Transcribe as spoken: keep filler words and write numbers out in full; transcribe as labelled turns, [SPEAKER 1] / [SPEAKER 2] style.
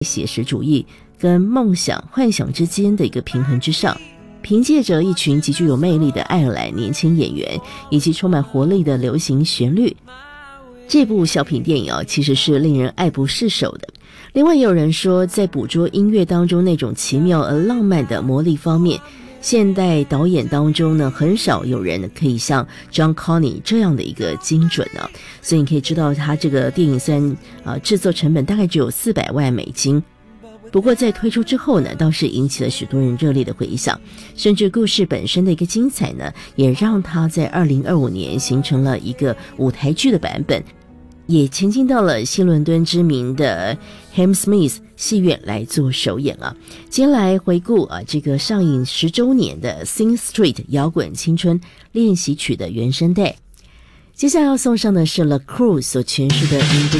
[SPEAKER 1] 写实主义跟梦想幻想之间的一个平衡之上，凭借着一群极具有魅力的爱尔兰年轻演员以及充满活力的流行旋律，这部小品电影啊，其实是令人爱不释手的。另外也有人说，在捕捉音乐当中那种奇妙而浪漫的魔力方面，现代导演当中呢，很少有人可以像 John Carney 这样的一个精准啊。所以你可以知道，他这个电影虽然啊制作成本大概只有四百万美金，不过在推出之后呢，倒是引起了许多人热烈的回响，甚至故事本身的一个精彩呢，也让它在二零二五年形成了一个舞台剧的版本，也前进到了西伦敦知名的 Hammersmith 戏院来做首演啊。今天来回顾啊这个上映十周年的 Sing Street 摇滚青春练习曲的原声带。接下来要送上的是 The Crew 所诠释的 In the